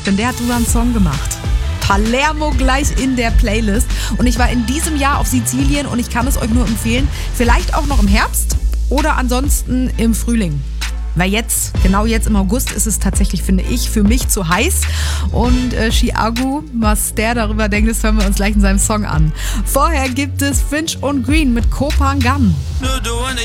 denn der hat drüber einen Song gemacht. Palermo gleich in der Playlist. Und ich war in diesem Jahr auf Sizilien und ich kann es euch nur empfehlen. Vielleicht auch noch im Herbst oder ansonsten im Frühling. Weil jetzt, genau jetzt im August, ist es tatsächlich, finde ich, für mich zu heiß. Und Chiago, was der darüber denkt, das hören wir uns gleich in seinem Song an. Vorher gibt es Finch und Green mit Kopangan. Nur du und